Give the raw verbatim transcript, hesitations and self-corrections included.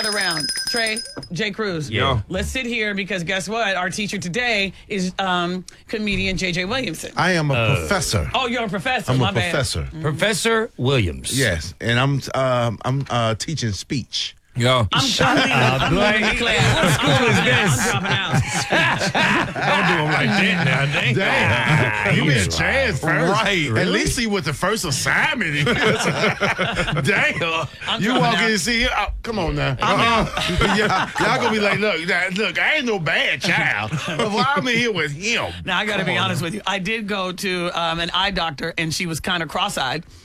gather around. Trey, Jay Cruz. Yeah. Let's sit here because guess what? Our teacher today is um, comedian J J Williamson. I am a uh, professor. Oh, you're a professor. I'm My a bad. professor. Mm-hmm. Professor Williams. Yes, and I'm um, I'm uh, teaching speech. Yo. I'm dropping out. I'm leaving the class. What school is this? I'm dropping out. Don't do him like that now. Dang. Damn. You been trans first. Right. At least he was the first assignment. Damn. I'm You dropping walk out. in and see, oh, come on now. Uh-uh. y'all, y'all gonna be like, look, now, look, I ain't no bad child. But why I'm in here with him? Now, I got to Come be on honest now. with you. I did go to um, an eye doctor, and she was kind of cross-eyed.